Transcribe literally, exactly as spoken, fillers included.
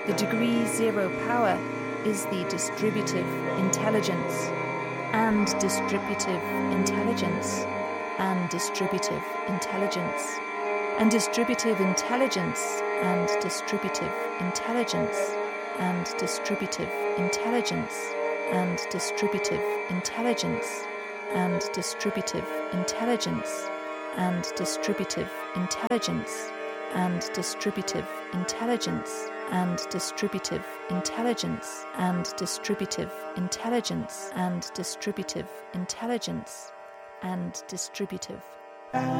The degree zero power is the distributive intelligence, and distributive intelligence, and distributive intelligence, and distributive intelligence, and distributive intelligence, and distributive intelligence, and distributive intelligence, and distributive intelligence, and distributive intelligence, and distributive intelligence, and distributive intelligence, and distributive intelligence, and distributive intelligence, and distributive